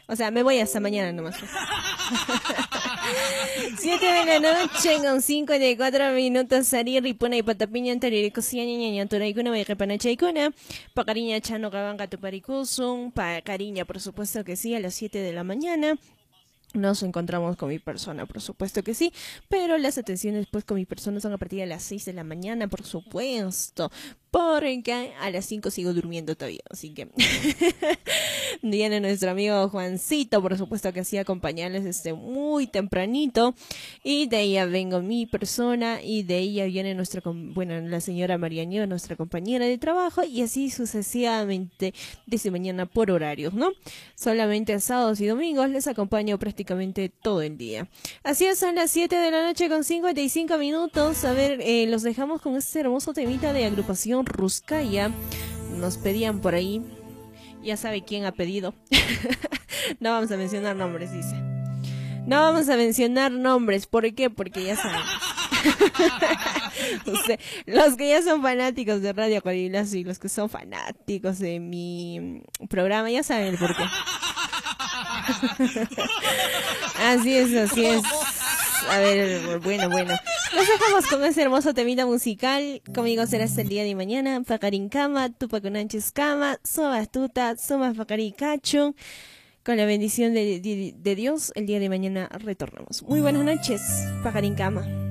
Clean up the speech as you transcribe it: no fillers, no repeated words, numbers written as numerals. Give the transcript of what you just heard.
O sea, me voy hasta mañana nomás. 7 de la noche con 54 minutos. Sari ripuna y patapiña anterior cocina ñaña turaikuna y repanachaikuna. Pa cariña chano cabanga tu paricusum. Pa cariña, por supuesto que sí, a las 7 de la mañana. Nos encontramos con mi persona, por supuesto que sí, pero las atenciones pues con mi persona son a partir de las 6 de la mañana, por supuesto, porque a las 5 sigo durmiendo todavía, así que viene nuestro amigo Juancito, por supuesto que así acompañarles muy tempranito, y de ella vengo mi persona, y de ella viene la señora Marianio, nuestra compañera de trabajo, y así sucesivamente desde mañana por horarios, ¿no? Solamente sábados y domingos les acompaño prácticamente todo el día. Así es, son las 7 de la noche con 55 minutos. A ver, los dejamos con este hermoso temita de agrupación Ruskaya. Nos pedían por ahí. Ya sabe quién ha pedido. No vamos a mencionar nombres, dice. No vamos a mencionar nombres. ¿Por qué? Porque ya saben. Los que ya son fanáticos de Radio Corilazo y los que son fanáticos de mi programa ya saben el porqué. Así es, así es. A ver, bueno. Nos dejamos con ese hermoso temita musical. Conmigo será hasta el día de mañana. Pakarin Kama, Tupaconanches Kama, Sobastuta, Soma Fakari Cacho. Con la bendición de Dios, el día de mañana retornamos. Muy buenas noches, Pakarin Kama.